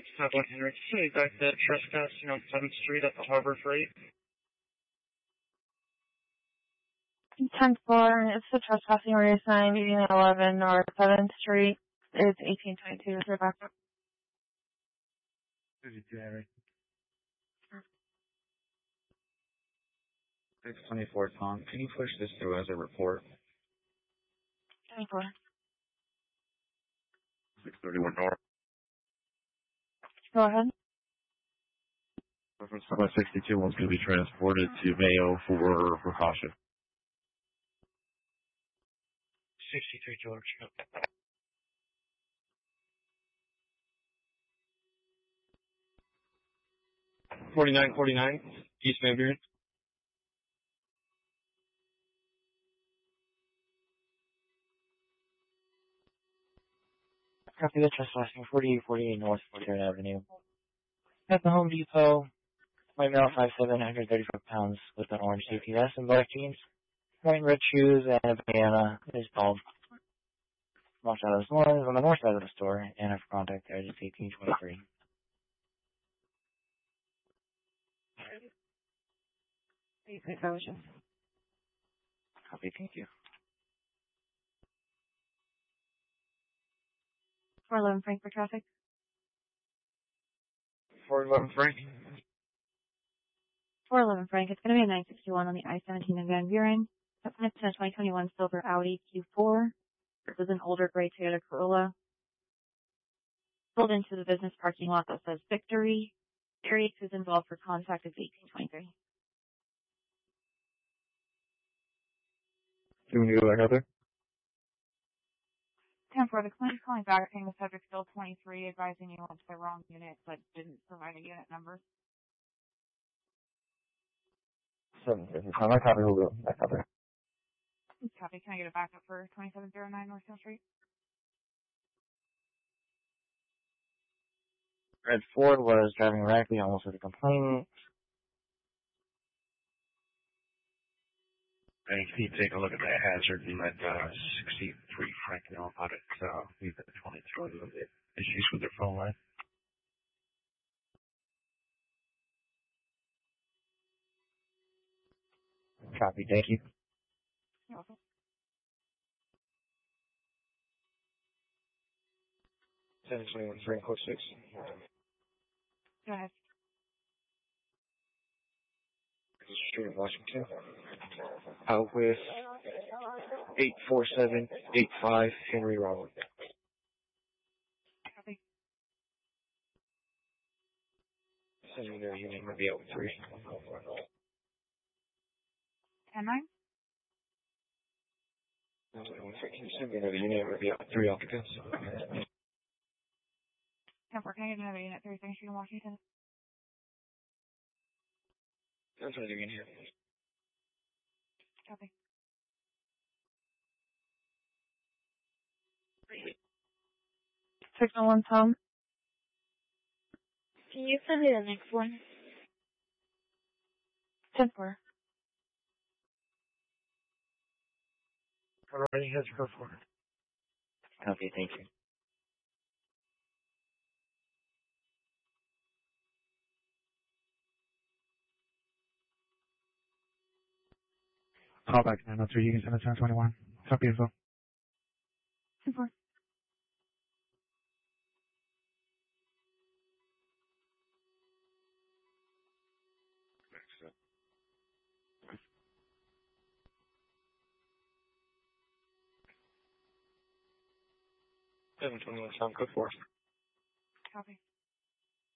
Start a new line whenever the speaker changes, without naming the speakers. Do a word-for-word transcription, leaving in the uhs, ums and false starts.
Southwest Henry, so back to trespassing on seventh Street at the Harbor Freight.
ten four, it's the trespassing order sign, meeting at eleven North seventh Street. It's eighteen twenty-two with your backup.
thirty-two, Henry. six twenty-four, Tom. Can you push this through as a report?
ten four.
six thirty-one North.
Go ahead.
Reference number sixty-two wants to be transported to Mayo for precaution.
sixty-three George. forty-nine forty-nine, East Van Buren.
Copy the trespassing, forty-eight forty-eight North forty-third Avenue. At the Home Depot, my male five seven, one hundred thirty-five pounds, with an orange safety vest and black jeans, wearing red shoes and a banana, is bald. Walked out of this one on the north side of the store, and have contact there, it's eighteen twenty-three. Copy, thank you.
four eleven Frank for traffic.
four eleven Frank.
four eleven Frank, it's going to be a nine sixty-one on the I seventeen in Van Buren. That's next to a twenty twenty-one silver Audi Q four. This is an older gray Toyota Corolla. Pulled into the business parking lot that says Victory. Area two is involved for contact is eighteen twenty-three.
Do we need to go back out there?
ten four, the client is calling back saying the subject still twenty-three, advising you went to the wrong unit but didn't provide a unit number.
seven fifty. Tom, I copy. We'll go back out there.
Copy. Can I get a backup for twenty-seven oh nine North Hill Street?
Red Ford was driving erratically, almost with a complaint.
And can you take a look at that hazard and let uh, sixty-three Frank know about it? So we've got twenty-three with it. Issues with their phone line. Copy, thank you.
You're welcome.
seven twenty-one Frank, code six.
Go ahead.
This is Street of Washington. Out with eight four seven eight five Henry Robert.
Copy.
Send me their unit, maybe out with three.
ten nine?
Can you send me another unit, maybe out with three occupants?
ten four, can I get another unit, thirty-second Street in Washington?
That's what I'm doing here.
Copy. six oh one Tom.
Can you send me the next one?
ten four.
All right, heads go for it.
Copy, thank you.
Call back nine oh three, you can send it to ten twenty-one. Copy info.
ten four.
seven twenty-one Sound code four.
Copy.